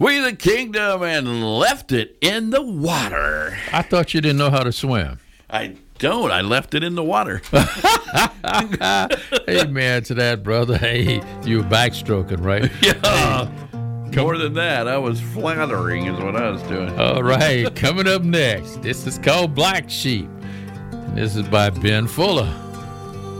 We the kingdom and left it in the water. I thought you didn't know how to swim. I don't. I left it in the water. Amen to that, brother. Hey, you were backstroking, right? Yeah. More than that, I was floundering is what I was doing. All right, coming up next, this is called Black Sheep. And this is by Ben Fuller.